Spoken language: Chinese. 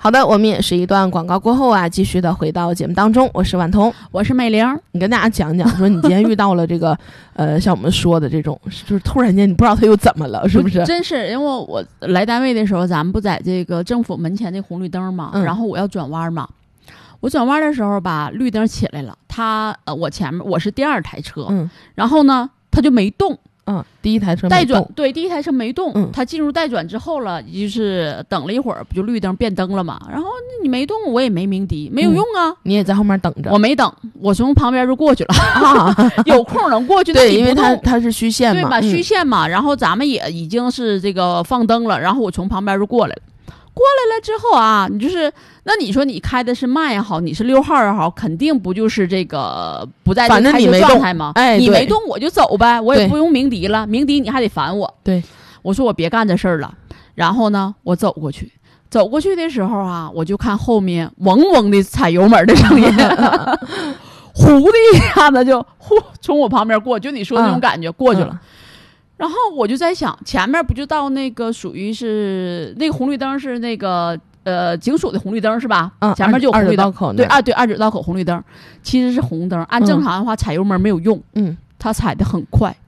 好的，我们也是一段广告过后啊，继续的回到节目当中。我是婉彤， 我是美玲。 你跟大家讲讲，说你今天遇到了这个像我们说的这种，就是突然间你不知道他又怎么了，是不是？ 真是，因为我来单位的时候，咱们不在这个政府门前那红绿灯嘛，然后我要转弯嘛。我转弯的时候吧，绿灯起来了，我前面我是第二台车，然后呢，他就没动。 第一台车待转，对，第一台车没动，它进入待转之后了，就是等了一会儿，不就绿灯变灯了嘛？然后你没动，我也没鸣笛，没有用啊。 你也在后面等着， 我没等，我从旁边就过去了。有空能过去， 对，因为它是虚线嘛， 对吧？虚线嘛。然后咱们也已经是这个放灯了，然后我从旁边就过来了。过来了之后啊，你就是那你说你开的是慢也好，你是6号也好，肯定不就是这个不在这开车状态吗？你没动我就走呗，我也不用鸣笛了，鸣笛你还得烦我。 对， 我说我别干这事儿了。然后呢，我走过去的时候啊，我就看后面嗡嗡的踩油门的声音，呼的一下子就从我旁边过，就你说那种感觉过去了。然后我就在想，前面不就到那个属于是那个红绿灯是那个警署的红绿灯是吧？前面就有红绿灯，对二九道口红绿灯，其实是红灯。按正常的话，踩油门没有用，他踩的很快，